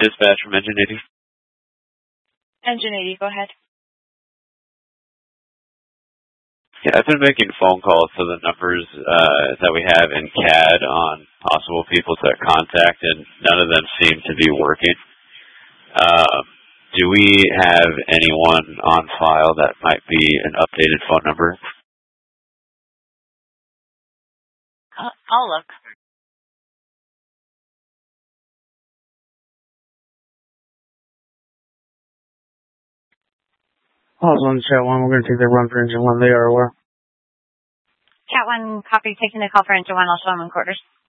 dispatch from Engine 80. Engine 80, go ahead. Yeah, I've been making phone calls to the numbers that we have in CAD on possible people to contact, and none of them seem to be working. Do we have anyone on file that might be an updated phone number? I'll look. Also on Chat 1, we're going to take that run for Engine 1. They are aware. Cat 1, copy, taking the call for Engine 1. I'll show them in quarters.